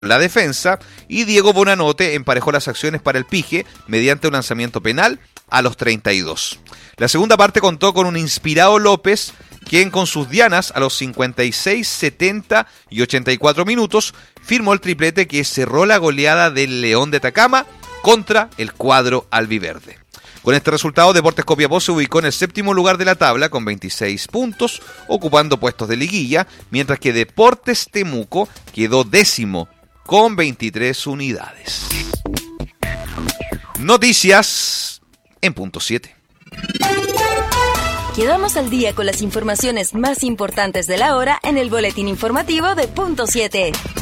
la defensa y Diego Bonanote emparejó las acciones para el Pige mediante un lanzamiento penal a los 32. La segunda parte contó con un inspirado López, quien con sus dianas a los 56, 70 y 84 minutos firmó el triplete que cerró la goleada del León de Atacama contra el cuadro albiverde. Con este resultado, Deportes Copiapó se ubicó en el séptimo lugar de la tabla con 26 puntos, ocupando puestos de liguilla, mientras que Deportes Temuco quedó décimo con 23 unidades. Noticias en punto 7. Quedamos al día con las informaciones más importantes de la hora en el boletín informativo de punto 7.